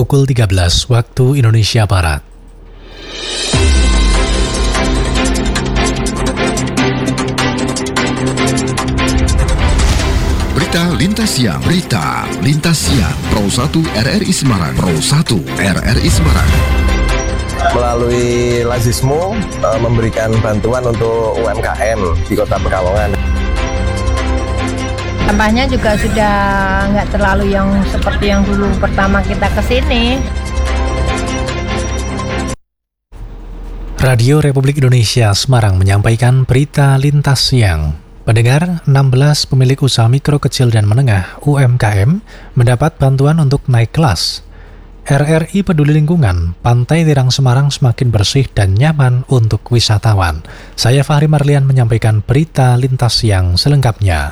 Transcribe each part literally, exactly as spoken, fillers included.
pukul tiga belas waktu Indonesia Barat. Berita Lintas Siang, Berita Lintas Siang, Pro satu R R I Semarang, Pro satu R R I Semarang. Melalui Lazismo uh, memberikan bantuan untuk U M K M di Kota Pekalongan. Sampahnya juga sudah nggak terlalu yang seperti yang dulu pertama kita ke sini. Radio Republik Indonesia Semarang menyampaikan berita Lintas Siang. Pendengar, enam belas pemilik usaha mikro, kecil, dan menengah U M K M mendapat bantuan untuk naik kelas. R R I Peduli Lingkungan, Pantai Tirang Semarang semakin bersih dan nyaman untuk wisatawan. Saya Fahri Marlian menyampaikan berita Lintas Siang selengkapnya.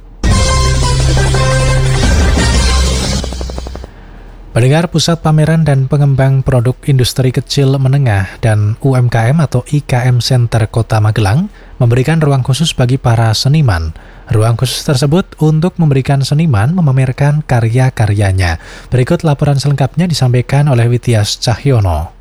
Pendengar, Pusat Pameran dan Pengembang Produk Industri Kecil Menengah dan U M K M atau I K M Center Kota Magelang memberikan ruang khusus bagi para seniman. Ruang khusus tersebut untuk memberikan seniman memamerkan karya-karyanya. Berikut laporan selengkapnya disampaikan oleh Witias Cahyono.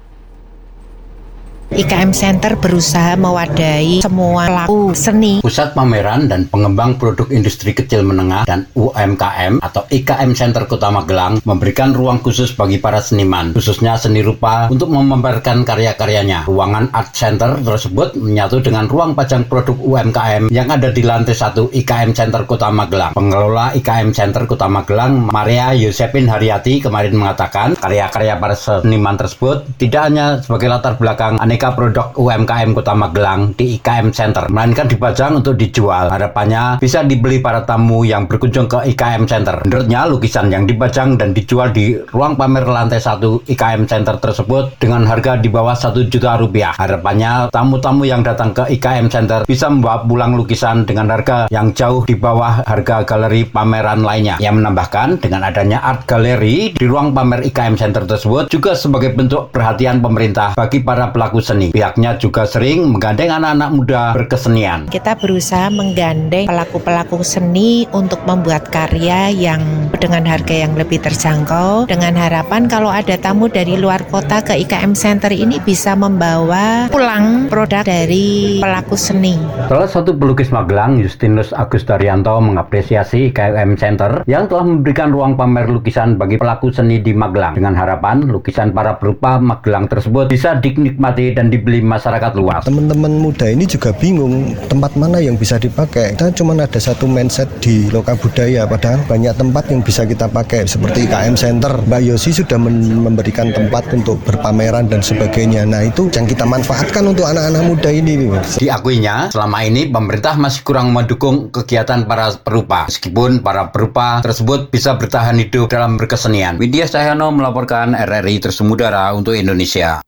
I K M Center berusaha mewadahi semua pelaku seni. Pusat Pameran dan Pengembang Produk Industri Kecil Menengah dan U M K M atau I K M Center Kota Magelang memberikan ruang khusus bagi para seniman, khususnya seni rupa, untuk memamerkan karya-karyanya. Ruangan Art Center tersebut menyatu dengan ruang pajang produk U M K M yang ada di lantai satu I K M Center Kota Magelang. Pengelola I K M Center Kota Magelang, Maria Yosepin Haryati, kemarin mengatakan karya-karya para seniman tersebut tidak hanya sebagai latar belakang aneka produk U M K M Kota Magelang di I K M Center, melainkan dipajang untuk dijual. Harapannya bisa dibeli para tamu yang berkunjung ke I K M Center. Menurutnya, lukisan yang dipajang dan dijual di ruang pamer lantai satu I K M Center tersebut dengan harga di bawah satu juta rupiah. Harapannya, tamu-tamu yang datang ke I K M Center bisa membawa pulang lukisan dengan harga yang jauh di bawah harga galeri pameran lainnya. Yang menambahkan, dengan adanya art gallery di ruang pamer I K M Center tersebut juga sebagai bentuk perhatian pemerintah bagi para pelaku seni. Pihaknya juga sering menggandeng anak-anak muda berkesenian. Kita berusaha menggandeng pelaku-pelaku seni untuk membuat karya yang dengan harga yang lebih terjangkau, dengan harapan kalau ada tamu dari luar kota ke I K M Center ini bisa membawa pulang produk dari pelaku seni. Salah satu pelukis Magelang, Justinus Agus Daryanto, mengapresiasi I K M Center yang telah memberikan ruang pamer lukisan bagi pelaku seni di Magelang, dengan harapan lukisan para perupa Magelang tersebut bisa dinikmati dan dibeli masyarakat luas. Teman-teman muda ini juga bingung tempat mana yang bisa dipakai. Kita cuma ada satu mindset di Loka Budaya, padahal banyak tempat yang bisa kita pakai seperti I K M Center. Mbak Yosi sudah memberikan tempat untuk berpameran dan sebagainya. Nah, itu yang kita manfaatkan untuk anak-anak muda ini. Diakuinya, selama ini pemerintah masih kurang mendukung kegiatan para perupa, meskipun para perupa tersebut bisa bertahan hidup dalam berkesenian. Witias Cahyono melaporkan R R I Terus Mudara untuk Indonesia.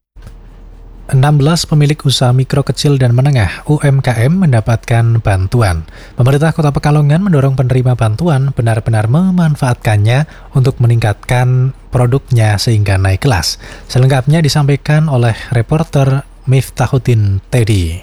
enam belas pemilik usaha mikro, kecil, dan menengah U M K M mendapatkan bantuan. Pemerintah Kota Pekalongan mendorong penerima bantuan benar-benar memanfaatkannya untuk meningkatkan produknya sehingga naik kelas. Selengkapnya disampaikan oleh reporter Miftahuddin Teddy.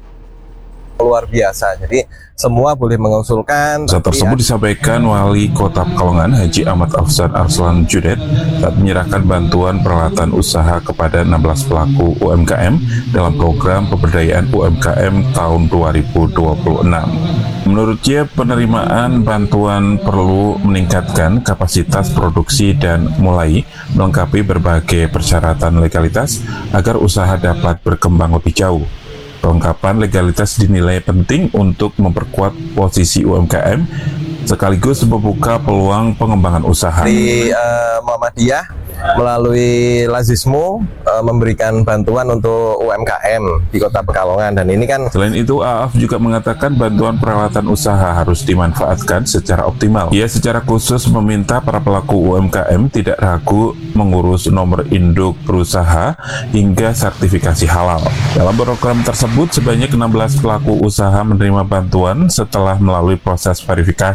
Luar biasa, jadi semua boleh mengusulkan. Saat tersebut ya, disampaikan Wali Kota Pekalongan Haji Ahmad Afzan Arslan Judet saat menyerahkan bantuan peralatan usaha kepada enam belas pelaku U M K M dalam program pemberdayaan U M K M tahun dua ribu dua puluh enam. Menurutnya, penerimaan bantuan perlu meningkatkan kapasitas produksi dan mulai melengkapi berbagai persyaratan legalitas agar usaha dapat berkembang lebih jauh. Kelengkapan legalitas dinilai penting untuk memperkuat posisi U M K M sekaligus membuka peluang pengembangan usaha. Di uh, Muhammadiyah melalui Lazismo uh, memberikan bantuan untuk U M K M di Kota Pekalongan, dan ini kan selain itu A A F juga mengatakan bantuan peralatan usaha harus dimanfaatkan secara optimal. Ia secara khusus meminta para pelaku U M K M tidak ragu mengurus nomor induk berusaha hingga sertifikasi halal. Dalam program tersebut sebanyak enam belas pelaku usaha menerima bantuan setelah melalui proses verifikasi.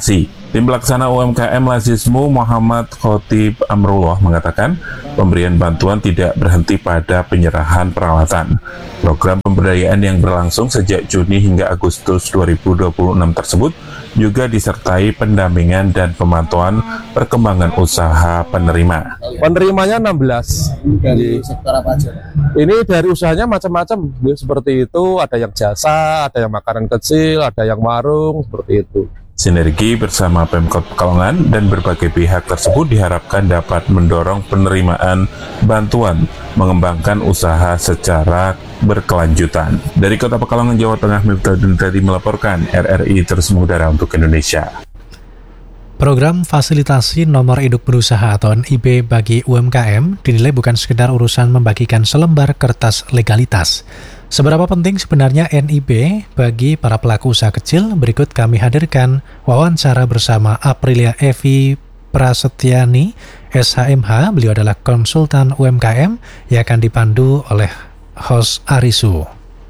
Tim pelaksana U M K M Lazismu Muhammad Khotib Amrullah mengatakan pemberian bantuan tidak berhenti pada penyerahan peralatan. Program pemberdayaan yang berlangsung sejak Juni hingga Agustus dua ribu dua puluh enam tersebut juga disertai pendampingan dan pemantauan perkembangan usaha penerima. Penerimanya enam belas. Dari sektor apa aja? Ini dari usahanya macam-macam, seperti itu. Ada yang jasa, ada yang makanan kecil, ada yang warung, seperti itu. Sinergi bersama Pemkot Pekalongan dan berbagai pihak tersebut diharapkan dapat mendorong penerimaan bantuan mengembangkan usaha secara berkelanjutan. Dari Kota Pekalongan, Jawa Tengah, Miftahudin tadi melaporkan. R R I terus mengudara untuk Indonesia. Program Fasilitasi Nomor Induk Berusaha atau N I B bagi U M K M dinilai bukan sekedar urusan membagikan selembar kertas legalitas. Seberapa penting sebenarnya N I B bagi para pelaku usaha kecil? Berikut kami hadirkan wawancara bersama Aprilia Evi Prasetyani, S H M H. Beliau adalah konsultan U M K M yang akan dipandu oleh host Arisu.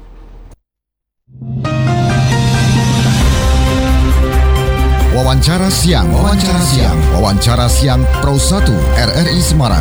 Wawancara siang, wawancara siang, wawancara siang Pro satu R R I Semarang.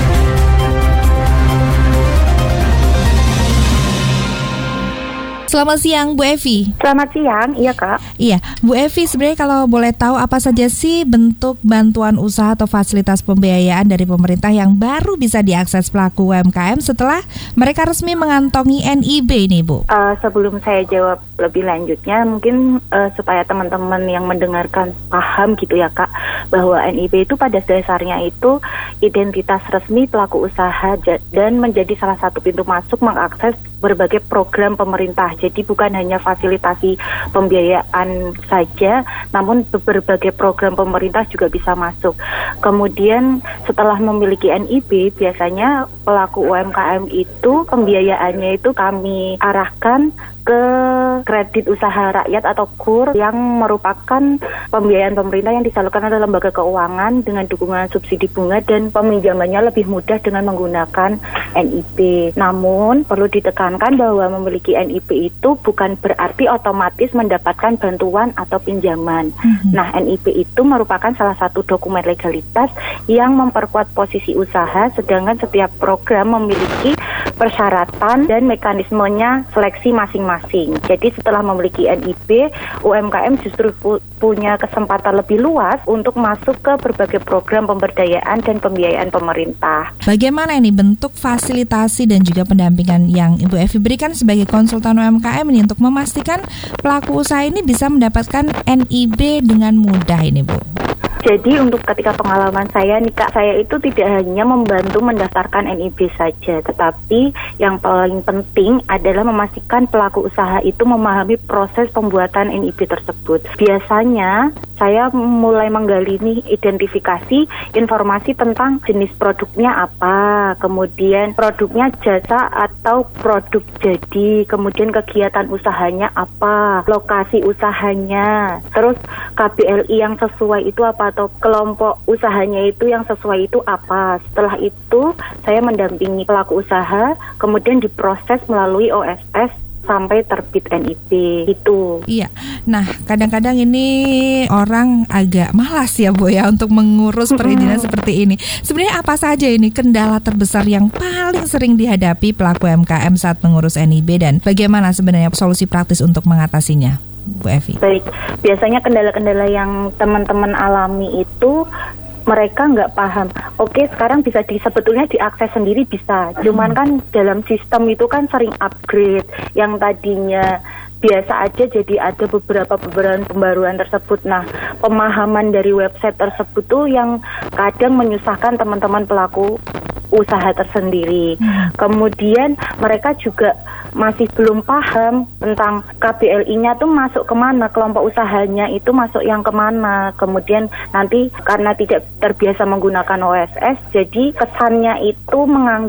Selamat siang Bu Evi. Selamat siang, iya Kak. Iya, Bu Evi, sebenarnya kalau boleh tahu apa saja sih bentuk bantuan usaha atau fasilitas pembiayaan dari pemerintah yang baru bisa diakses pelaku U M K M setelah mereka resmi mengantongi N I B nih Bu? Uh, sebelum saya jawab lebih lanjutnya, mungkin uh, supaya teman-teman yang mendengarkan paham gitu ya Kak, bahwa N I B itu pada dasarnya itu identitas resmi pelaku usaha dan menjadi salah satu pintu masuk mengakses berbagai program pemerintah. Jadi bukan hanya fasilitasi pembiayaan saja, namun berbagai program pemerintah juga bisa masuk. Kemudian setelah memiliki N I B, biasanya pelaku U M K M itu pembiayaannya itu kami arahkan ke kredit usaha rakyat atau K U R yang merupakan pembiayaan pemerintah yang disalurkan oleh lembaga keuangan dengan dukungan subsidi bunga dan peminjamannya lebih mudah dengan menggunakan N I B. Namun perlu ditekankan bahwa memiliki N I B itu bukan berarti otomatis mendapatkan bantuan atau pinjaman. Mm-hmm. Nah, N I B itu merupakan salah satu dokumen legalitas yang memperkuat posisi usaha, sedangkan setiap program memiliki persyaratan dan mekanismenya seleksi masing-masing. Jadi setelah memiliki N I B, U M K M justru pu- punya kesempatan lebih luas untuk masuk ke berbagai program pemberdayaan dan pembiayaan pemerintah. Bagaimana ini bentuk fasilitasi dan juga pendampingan yang Ibu Evi berikan sebagai konsultan U M K M ini untuk memastikan pelaku usaha ini bisa mendapatkan N I B dengan mudah ini Bu? Jadi untuk ketika pengalaman saya nih Kak, saya itu tidak hanya membantu mendaftarkan N I B saja, tetapi yang paling penting adalah memastikan pelaku usaha itu memahami proses pembuatan N I B tersebut. Biasanya saya mulai menggali nih identifikasi informasi tentang jenis produknya apa, kemudian produknya jasa atau produk jadi, kemudian kegiatan usahanya apa, lokasi usahanya, terus K B L I yang sesuai itu apa, atau kelompok usahanya itu yang sesuai itu apa. Setelah itu saya mendampingi pelaku usaha, kemudian diproses melalui O S S sampai terbit N I B itu. Iya. Nah, kadang-kadang ini orang agak malas ya Bu ya untuk mengurus perizinan mm-hmm. seperti ini. Sebenarnya apa saja ini kendala terbesar yang paling sering dihadapi pelaku U M K M saat mengurus N I B dan bagaimana sebenarnya solusi praktis untuk mengatasinya, Bu Evi? Baik, biasanya kendala-kendala yang teman-teman alami itu mereka nggak paham. Oke, sekarang bisa di, sebetulnya diakses sendiri bisa. Cuman kan dalam sistem itu kan sering upgrade. Yang tadinya biasa aja jadi ada beberapa pembaruan tersebut. Nah, pemahaman dari website tersebut tuh yang kadang menyusahkan teman-teman pelaku usaha tersendiri. Hmm. Kemudian mereka juga masih belum paham tentang K B L I-nya tuh masuk kemana, kelompok usahanya itu masuk yang kemana. Kemudian nanti karena tidak terbiasa menggunakan O S S, jadi kesannya itu menganggap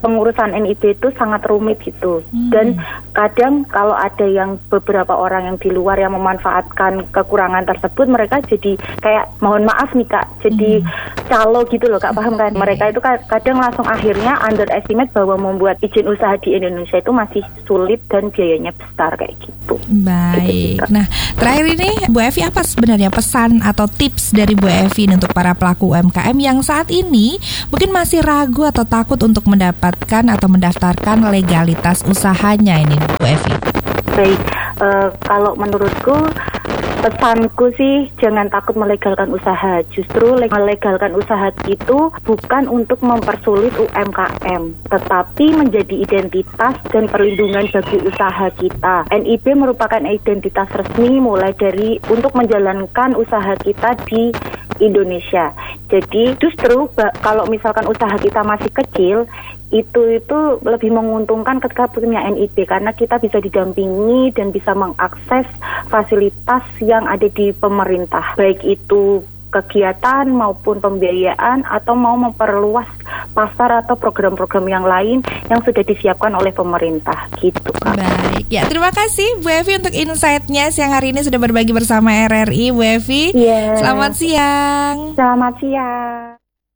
pengurusan N I B itu sangat rumit gitu. Hmm. Dan kadang kalau ada yang beberapa orang yang di luar yang memanfaatkan kekurangan tersebut, mereka jadi kayak mohon maaf nih Kak, jadi hmm. calo gitu loh Kak, paham kan? Okay. Mereka itu kadang langsung akhirnya underestimate bahwa membuat izin usaha di Indonesia itu masih sulit dan biayanya besar kayak gitu. Baik. Gitu, nah, terakhir ini Bu Evi, apa sebenarnya pesan atau tips dari Bu Evi untuk para pelaku U M K M yang saat ini mungkin masih ragu atau takut untuk mendapatkan atau mendaftarkan legalitas usahanya ini, Bu Evi? Baik, uh, kalau menurutku pesanku sih jangan takut melegalkan usaha. Justru melegalkan usaha itu bukan untuk mempersulit U M K M, tetapi menjadi identitas dan perlindungan bagi usaha kita. N I B merupakan identitas resmi mulai dari untuk menjalankan usaha kita di Indonesia. Jadi justru kalau misalkan usaha kita masih kecil, itu itu lebih menguntungkan ketika punya N I B karena kita bisa didampingi dan bisa mengakses fasilitas yang ada di pemerintah, baik itu kegiatan maupun pembiayaan atau mau memperluas pasar atau program-program yang lain yang sudah disiapkan oleh pemerintah gitu Kak. Baik, ya terima kasih Bu Evi untuk insight-nya siang hari ini sudah berbagi bersama R R I, Bu Evi. Yeah. Selamat siang. Selamat siang.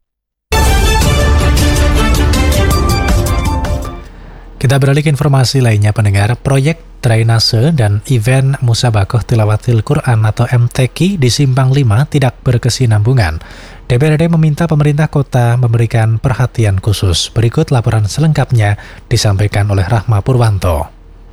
Kita beralih ke informasi lainnya pendengar. Proyek drainase dan event Musabakoh Tilawatil Quran atau M T Q di Simpang lima tidak berkesinambungan. D P R D meminta pemerintah kota memberikan perhatian khusus. Berikut laporan selengkapnya disampaikan oleh Rahma Purwanto.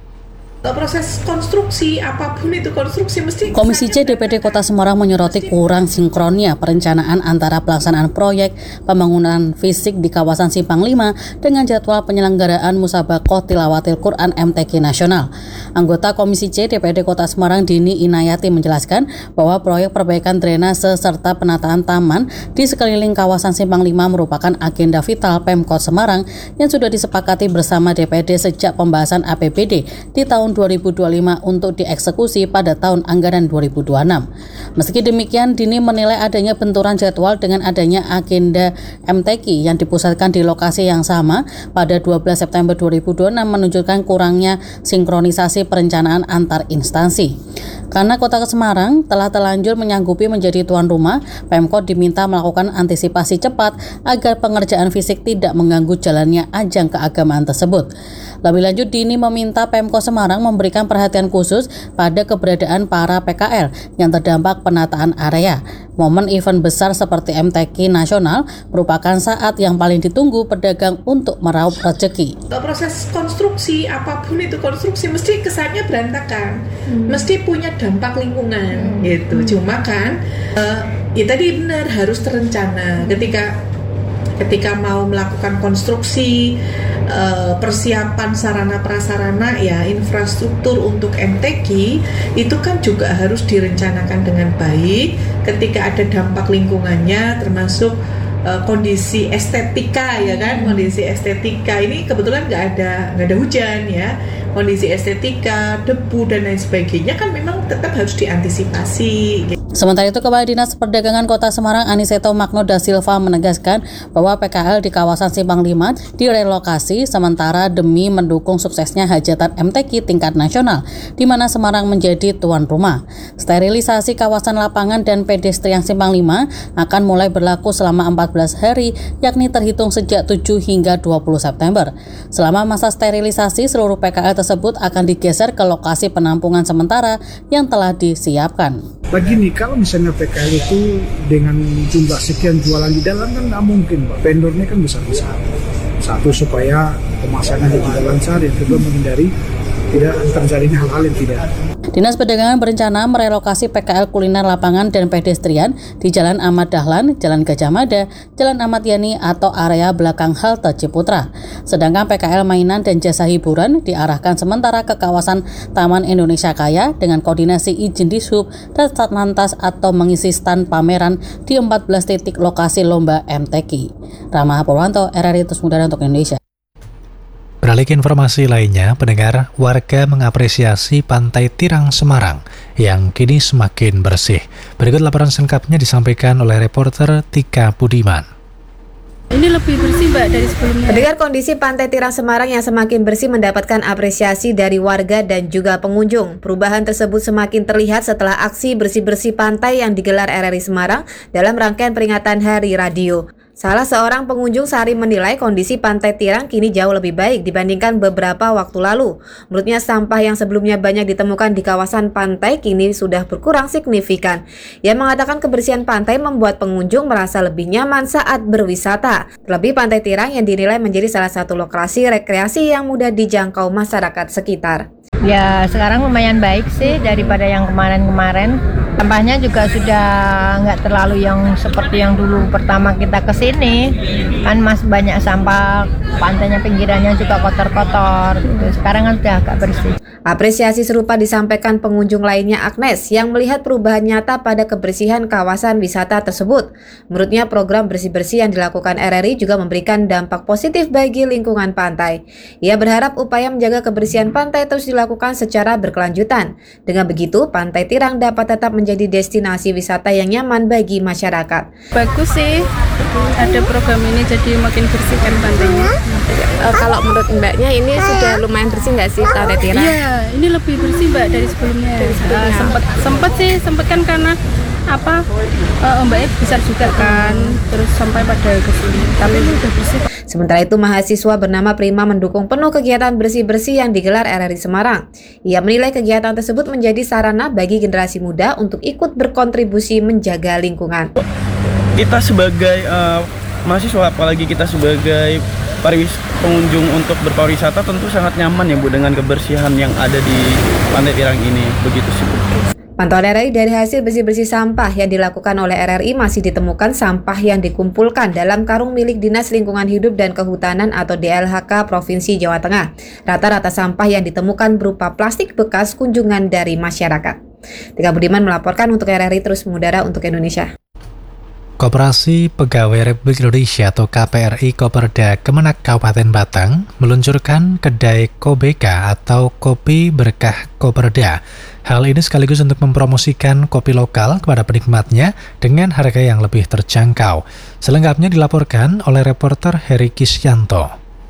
Proses konstruksi, apapun itu konstruksi mesti... Komisi C D P D Kota Semarang menyoroti kurang sinkronnya perencanaan antara pelaksanaan proyek pembangunan fisik di kawasan Simpang lima dengan jadwal penyelenggaraan Musabakoh Tilawatil Quran M T Q Nasional. Anggota Komisi C D P D Kota Semarang Dini Inayati menjelaskan bahwa proyek perbaikan drainase serta penataan taman di sekeliling kawasan Simpang lima merupakan agenda vital Pemkot Semarang yang sudah disepakati bersama D P D sejak pembahasan A P B D di tahun dua ribu dua puluh lima untuk dieksekusi pada tahun anggaran dua ribu dua puluh enam. Meski demikian, Dini menilai adanya benturan jadwal dengan adanya agenda M T Q yang dipusatkan di lokasi yang sama pada dua belas September dua ribu dua puluh enam menunjukkan kurangnya sinkronisasi perencanaan antar instansi. Karena Kota Semarang telah terlanjur menyanggupi menjadi tuan rumah, Pemkot diminta melakukan antisipasi cepat agar pengerjaan fisik tidak mengganggu jalannya ajang keagamaan tersebut. Lebih lanjut, Dini meminta Pemkot Semarang memberikan perhatian khusus pada keberadaan para P K L yang terdampak penataan area. Momen event besar seperti M T Q Nasional merupakan saat yang paling ditunggu pedagang untuk meraup rezeki. Proses konstruksi, apapun itu konstruksi, mesti kesannya berantakan, hmm. mesti punya dampak lingkungan, hmm. gitu. Hmm. Cuma kan, uh, ya tadi benar harus terencana ketika ketika mau melakukan konstruksi, uh, persiapan sarana prasarana ya infrastruktur untuk M T Q itu kan juga harus direncanakan dengan baik ketika ada dampak lingkungannya termasuk uh, kondisi estetika ya kan, kondisi estetika ini kebetulan nggak ada nggak ada hujan ya, kondisi estetika, debu dan lain sebagainya kan memang tetap harus diantisipasi gitu. Sementara itu, Kepala Dinas Perdagangan Kota Semarang Aniseto Magno da Silva menegaskan bahwa P K L di kawasan Simpang lima direlokasi sementara demi mendukung suksesnya hajatan M T Q tingkat nasional, di mana Semarang menjadi tuan rumah. Sterilisasi kawasan lapangan dan pedestrian Simpang lima akan mulai berlaku selama empat belas hari, yakni terhitung sejak tujuh hingga dua puluh September. Selama masa sterilisasi, seluruh P K L tersebut akan digeser ke lokasi penampungan sementara yang telah disiapkan. Begini, kalau misalnya P K L itu dengan jumlah sekian jualan di dalam kan nggak mungkin, Pak. Vendornya kan besar-besar. Satu, supaya pemasangannya juga lancar, yang kedua menghindari tidak terjadinya hal-hal yang tidak. Dinas Perdagangan berencana merelokasi P K L kuliner lapangan dan pedestrian di Jalan Ahmad Dahlan, Jalan Gajah Mada, Jalan Ahmad Yani atau area belakang halte Ciputra. Sedangkan P K L mainan dan jasa hiburan diarahkan sementara ke kawasan Taman Indonesia Kaya dengan koordinasi izin Dishub dan Satlantas atau mengisi stand pameran di empat belas titik lokasi lomba M T Q. Rahma Purwanto, R R I Terus Muda untuk Indonesia. Beralih ke informasi lainnya, pendengar, warga mengapresiasi Pantai Tirang Semarang yang kini semakin bersih. Berikut laporan selengkapnya disampaikan oleh reporter Tika Budiman. Ini lebih bersih Mbak dari sebelumnya. Mendengar kondisi Pantai Tirang Semarang yang semakin bersih mendapatkan apresiasi dari warga dan juga pengunjung. Perubahan tersebut semakin terlihat setelah aksi bersih-bersih pantai yang digelar R R I Semarang dalam rangkaian peringatan Hari Radio. Salah seorang pengunjung sehari menilai kondisi Pantai Tirang kini jauh lebih baik dibandingkan beberapa waktu lalu. Menurutnya sampah yang sebelumnya banyak ditemukan di kawasan pantai kini sudah berkurang signifikan. Ia mengatakan kebersihan pantai membuat pengunjung merasa lebih nyaman saat berwisata. Terlebih Pantai Tirang yang dinilai menjadi salah satu lokasi rekreasi yang mudah dijangkau masyarakat sekitar. Ya sekarang lumayan baik sih daripada yang kemarin-kemarin. Sampahnya juga sudah nggak terlalu yang seperti yang dulu pertama kita kesini. Kan masih banyak sampah, pantainya pinggirannya juga kotor-kotor. Gitu. Sekarang kan sudah agak bersih. Apresiasi serupa disampaikan pengunjung lainnya Agnes yang melihat perubahan nyata pada kebersihan kawasan wisata tersebut. Menurutnya program bersih-bersih yang dilakukan R R I juga memberikan dampak positif bagi lingkungan pantai. Ia berharap upaya menjaga kebersihan pantai terus dilakukan secara berkelanjutan. Dengan begitu, Pantai Tirang dapat tetap menjadi destinasi wisata yang nyaman bagi masyarakat. Bagus sih, ada program ini jadi makin bersih kan pantainya. E, kalau menurut Mbaknya ini sudah lumayan bersih nggak sih Pantai Tirang? Iya, ini lebih bersih Mbak dari sebelumnya. Dari sebelumnya. Uh, sempet, sempet sih, sempet kan karena apa uh, Mbaknya besar juga kan, terus sampai pada ke sini. Tapi ini udah bersih. Sementara itu, mahasiswa bernama Prima mendukung penuh kegiatan bersih-bersih yang digelar R R I Semarang. Ia menilai kegiatan tersebut menjadi sarana bagi generasi muda untuk ikut berkontribusi menjaga lingkungan. Kita sebagai uh, mahasiswa, apalagi kita sebagai paris pengunjung untuk berpariwisata tentu sangat nyaman ya Bu dengan kebersihan yang ada di Pantai Tirang ini. Begitu sih Bu. Pantauan R R I dari hasil bersih-bersih sampah yang dilakukan oleh R R I masih ditemukan sampah yang dikumpulkan dalam karung milik Dinas Lingkungan Hidup dan Kehutanan atau D L H K Provinsi Jawa Tengah. Rata-rata sampah yang ditemukan berupa plastik bekas kunjungan dari masyarakat. Tika Budiman melaporkan untuk R R I Terus Mengudara untuk Indonesia. Koperasi Pegawai Republik Indonesia atau K P R I Koperda Kemenak Kabupaten Batang meluncurkan kedai Kobeka atau Kopi Berkah Koperda. Hal ini sekaligus untuk mempromosikan kopi lokal kepada penikmatnya dengan harga yang lebih terjangkau. Selengkapnya dilaporkan oleh reporter Heri Kisyanto.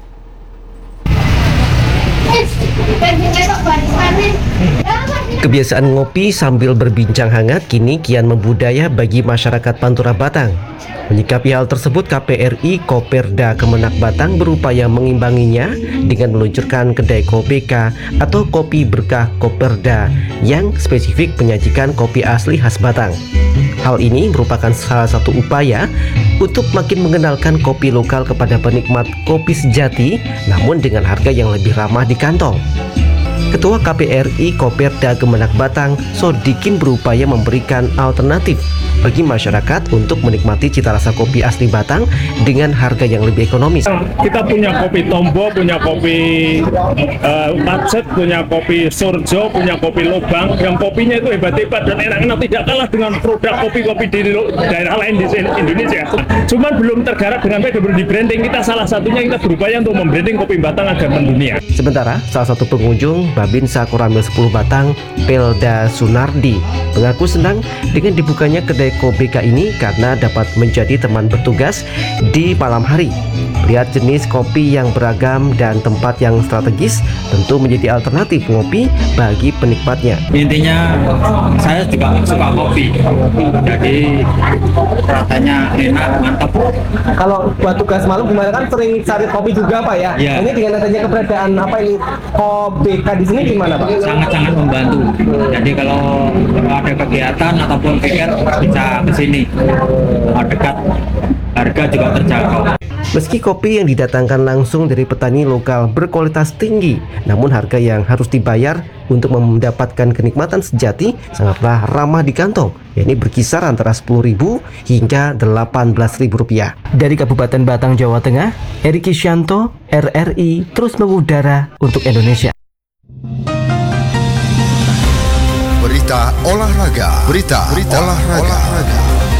Kebiasaan ngopi sambil berbincang hangat kini kian membudaya bagi masyarakat Pantura Batang. Menyikapi hal tersebut, K P R I Koperda Kemenak Batang berupaya mengimbanginya dengan meluncurkan kedai Kobeka atau Kopi Berkah Koperda yang spesifik menyajikan kopi asli khas Batang. Hal ini merupakan salah satu upaya untuk makin mengenalkan kopi lokal kepada penikmat kopi sejati, namun dengan harga yang lebih ramah di kantong. Ketua K P R I Koperda Kemenak Batang, Sodikin, berupaya memberikan alternatif bagi masyarakat untuk menikmati cita rasa kopi asli Batang dengan harga yang lebih ekonomis. Kita punya kopi Tombo, punya kopi uh, Pacet, punya kopi Surjo, punya kopi Lobang, yang kopinya itu hebat-hebat dan enak-enak, tidak kalah dengan produk kopi-kopi di daerah lain di Indonesia. Cuman belum tergarap dengan baik di branding. Kita salah satunya kita berupaya untuk membranding kopi Batang agar mendunia. Sementara salah satu pengunjung Babinsa Koramil sepuluh Batang, Pelda Sunardi, mengaku senang dengan dibukanya kedai Kobeka ini karena dapat menjadi teman bertugas di malam hari. Lihat jenis kopi yang beragam dan tempat yang strategis tentu menjadi alternatif ngopi bagi penikmatnya. Intinya saya juga suka kopi, jadi rasanya enak, mantap. Kalau buat tugas malam gimana, kan sering cari kopi juga Pak ya? Ya. Ini dengan adanya keberadaan apa ini Kobeka di sini gimana Pak? Sangat-sangat membantu. Jadi kalau ada kegiatan ataupun pikir bisa ke sini, dekat, harga juga terjangkau. Meski kopi yang didatangkan langsung dari petani lokal berkualitas tinggi, namun harga yang harus dibayar untuk mendapatkan kenikmatan sejati sangatlah ramah di kantong, yakni berkisar antara sepuluh ribu hingga delapan belas ribu rupiah. Dari Kabupaten Batang, Jawa Tengah, Heri Kisyanto, R R I Terus Mengudara untuk Indonesia. Berita olahraga, berita, berita olahraga. olahraga.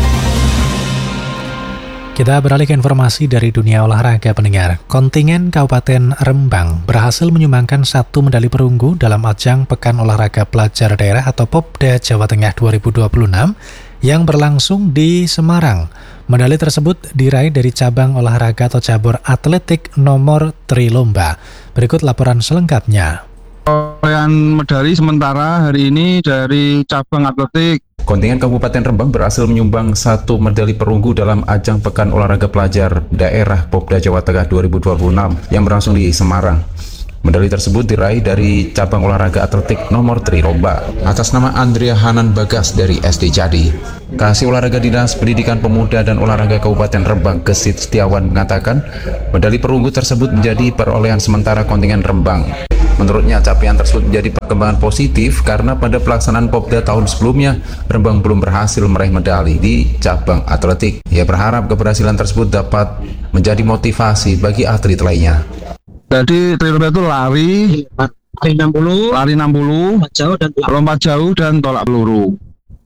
Kita beralih ke informasi dari dunia olahraga pendengar. Kontingen Kabupaten Rembang berhasil menyumbangkan satu medali perunggu dalam ajang Pekan Olahraga Pelajar Daerah atau Popda Jawa Tengah dua ribu dua puluh enam yang berlangsung di Semarang. Medali tersebut diraih dari cabang olahraga atau cabur atletik nomor trilomba. Berikut laporan selengkapnya. Perolehan medali sementara hari ini dari cabang atletik. Kontingen Kabupaten Rembang berhasil menyumbang satu medali perunggu dalam ajang Pekan Olahraga Pelajar Daerah Popda Jawa Tengah dua ribu dua puluh enam yang berlangsung di Semarang. Medali tersebut diraih dari cabang olahraga atletik nomor trilomba atas nama Andrea Hanan Bagas dari S D Jadi. Kasih Olahraga Dinas Pendidikan Pemuda dan Olahraga Kabupaten Rembang Gesit Setiawan mengatakan medali perunggu tersebut menjadi perolehan sementara kontingen Rembang. Menurutnya capaian tersebut menjadi perkembangan positif karena pada pelaksanaan Popda tahun sebelumnya Rembang belum berhasil meraih medali di cabang atletik. Ia berharap keberhasilan tersebut dapat menjadi motivasi bagi atlet lainnya. Jadi trilomba itu lari, lari enam puluh, lari enam puluh, lompat jauh dan lompat jauh dan tolak peluru.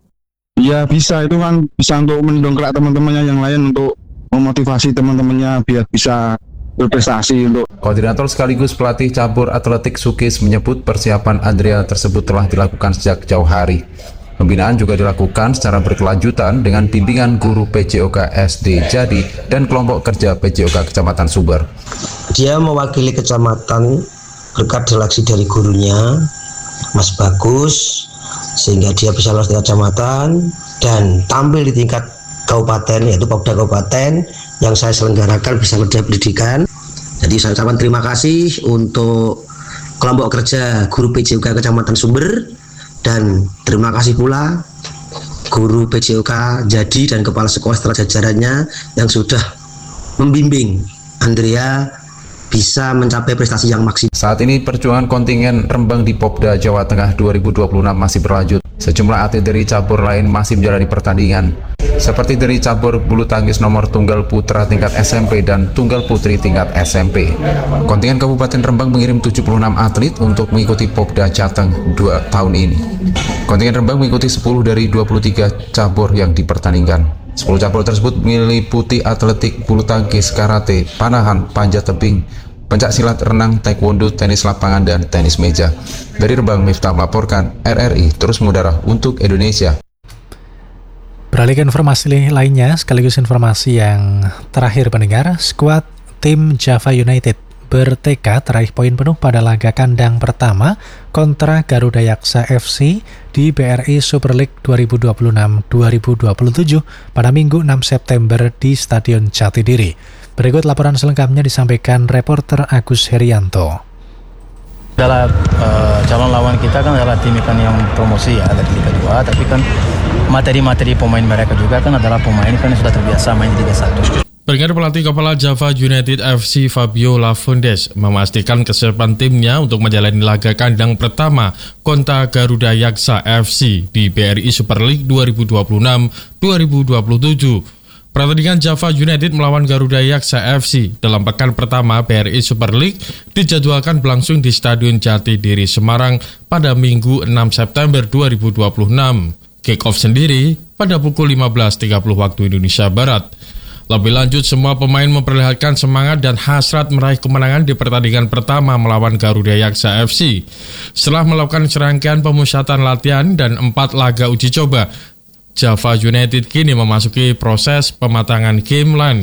Ya bisa, itu kan bisa untuk mendongkrak teman-temannya yang lain, untuk memotivasi teman-temannya biar bisa berprestasi. Untuk Koordinator sekaligus pelatih cabur atletik Sukis menyebut persiapan Andrea tersebut telah dilakukan sejak jauh hari. Pembinaan juga dilakukan secara berkelanjutan dengan bimbingan guru P J O K S D Jadi dan kelompok kerja P J O K Kecamatan Sumber. Dia mewakili kecamatan berkat seleksi dari gurunya, Mas Bagus, sehingga dia bisa lolos di kecamatan dan tampil di tingkat kabupaten, yaitu Popda Kabupaten yang saya selenggarakan bersama Dinas Pendidikan. Jadi saya ucapkan terima kasih untuk kelompok kerja guru P J O K Kecamatan Sumber. Dan terima kasih pula guru P J O K Jadi dan kepala sekolah setelah jajarannya yang sudah membimbing Andrea bisa mencapai prestasi yang maksimal. Saat ini perjuangan kontingen Rembang di Popda Jawa Tengah dua ribu dua puluh enam masih berlanjut. Sejumlah atlet dari cabur lain masih menjalani pertandingan, seperti dari cabur bulu tangkis nomor tunggal putra tingkat S M P dan tunggal putri tingkat S M P. Kontingen Kabupaten Rembang mengirim tujuh puluh enam atlet untuk mengikuti Popda Jateng dua tahun ini. Kontingen Rembang mengikuti sepuluh dari dua puluh tiga cabur yang dipertandingkan. sepuluh cabur tersebut meliputi atletik, bulu tangkis, karate, panahan, panjat tebing, pencak silat, renang, taekwondo, tenis lapangan, dan tenis meja. Dari Rembang, Miftah melaporkan, R R I terus mengudara untuk Indonesia. Beralih ke informasi lainnya, sekaligus informasi yang terakhir pendengar, skuad tim Java United bertekad raih poin penuh pada laga kandang pertama kontra Garuda Yaksa F C di B R I Super League dua ribu dua puluh enam dua ribu dua puluh tujuh pada Minggu enam September di Stadion Jatidiri. Berikut laporan selengkapnya disampaikan reporter Agus Herianto. Adalah uh, calon lawan kita kan adalah tim ikan yang promosi ya, ada di Liga dua, tapi kan materi-materi pemain mereka juga kan adalah pemain kan yang sudah terbiasa main di Liga satu. Pendengar, pelatih kepala Java United F C Fabio Lafondes memastikan kesiapan timnya untuk menjalani laga kandang pertama kontra Garuda Yaksa F C di B R I Super League dua ribu dua puluh enam dua ribu dua puluh tujuh. Pertandingan Java United melawan Garuda Yaksa F C dalam pekan pertama B R I Super League dijadwalkan berlangsung di Stadion Jatidiri Semarang pada Minggu enam September dua ribu dua puluh enam. Kick-off sendiri pada pukul lima belas tiga puluh waktu Indonesia Barat. Lebih lanjut, semua pemain memperlihatkan semangat dan hasrat meraih kemenangan di pertandingan pertama melawan Garuda Yaksa F C. Setelah melakukan serangkaian pemusatan latihan dan empat laga uji coba, Java United kini memasuki proses pematangan game plan.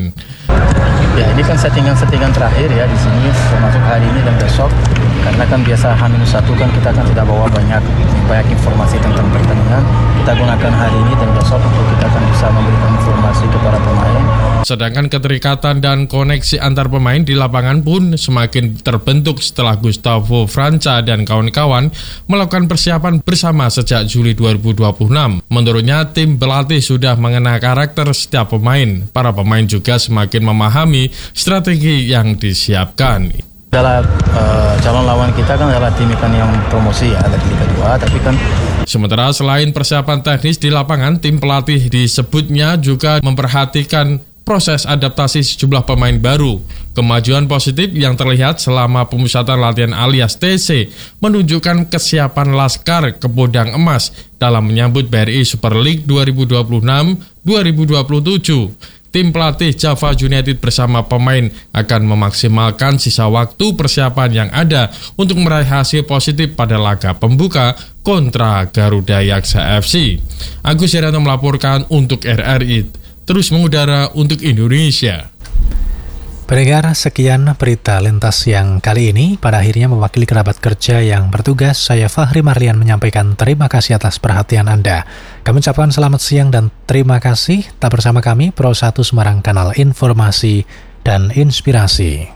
Ya, ini kan settingan-settingan terakhir ya di sini, termasuk hari ini dan besok. Karena kan biasa H minus satu kan kita kan tidak bawa banyak banyak informasi tentang pertandingan. Kita gunakan hari ini dan besok untuk kita akan bisa memberikan informasi kepada pemain. Sedangkan keterikatan dan koneksi antar pemain di lapangan pun semakin terbentuk setelah Gustavo Franca dan kawan-kawan melakukan persiapan bersama sejak Juli dua ribu dua puluh enam. Menurutnya, tim pelatih sudah mengenal karakter setiap pemain. Para pemain juga semakin memahami strategi yang disiapkan. Adalah uh, calon lawan kita kan adalah tim ikan yang promosi ya, ada di Liga dua, tapi kan sementara selain persiapan teknis di lapangan, tim pelatih disebutnya juga memperhatikan proses adaptasi sejumlah pemain baru. Kemajuan positif yang terlihat selama pemusatan latihan alias T C menunjukkan kesiapan Laskar Kepodang Emas dalam menyambut B R I Super League dua ribu dua puluh enam dua ribu dua puluh tujuh. Tim pelatih Java United bersama pemain akan memaksimalkan sisa waktu persiapan yang ada untuk meraih hasil positif pada laga pembuka kontra Garuda Yaksa F C. Agus Herianto melaporkan untuk R R I. terus mengudara untuk Indonesia. Pendengar, sekian berita lintas siang kali ini. Pada akhirnya mewakili kerabat kerja yang bertugas, saya Fahri Marlian menyampaikan terima kasih atas perhatian Anda. Kami ucapkan selamat siang dan terima kasih. Tetap bersama kami, Pro satu Semarang, kanal informasi dan inspirasi.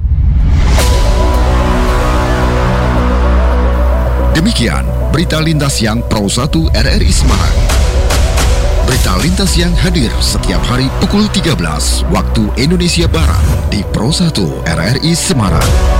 Demikian berita lintas siang Pro satu R R I Semarang. Berita lintas siang hadir setiap hari pukul tiga belas waktu Indonesia Barat di Pro satu R R I Semarang.